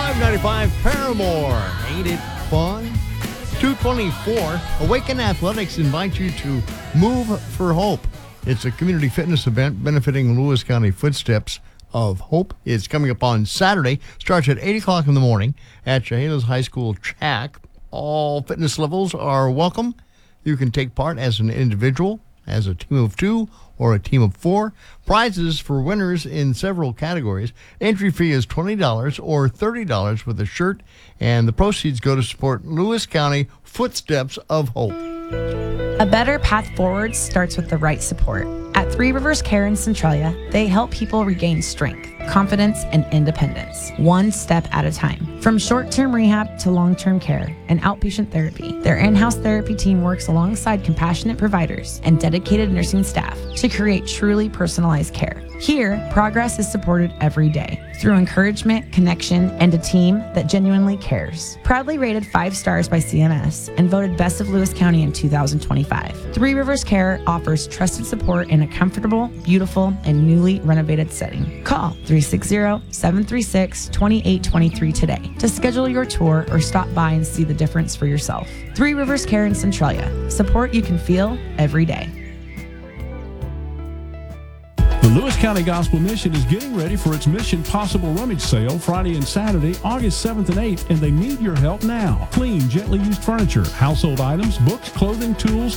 595 Paramore. Ain't it fun? 224. Awaken Athletics invites you to Move for Hope. It's a community fitness event benefiting Lewis County Footsteps of Hope. It's coming up on Saturday. Starts at 8 o'clock in the morning at Chehalis High School Chac. All fitness levels are welcome. You can take part as an individual, as a team of 2, or a team of 4. Prizes for winners in several categories. Entry fee is $20 or $30 with a shirt, and the proceeds go to support Lewis County Footsteps of Hope. A better path forward starts with the right support. At Three Rivers Care in Centralia, they help people regain strength, confidence, and independence, one step at a time. From short-term rehab to long-term care and outpatient therapy, their in-house therapy team works alongside compassionate providers and dedicated nursing staff to create truly personalized care. Here, progress is supported every day through encouragement, connection, and a team that genuinely cares. Proudly rated 5 stars by CMS and voted Best of Lewis County in 2025, Three Rivers Care offers trusted support in a comfortable, beautiful, and newly renovated setting. Call 360-736-2823 today to schedule your tour or stop by and see the difference for yourself. Three Rivers Care in Centralia. Support you can feel every day. The Lewis County Gospel Mission is getting ready for its Mission Possible Rummage Sale Friday and Saturday, August 7th and 8th, and they need your help now. Clean, gently used furniture, household items, books, clothing, tools,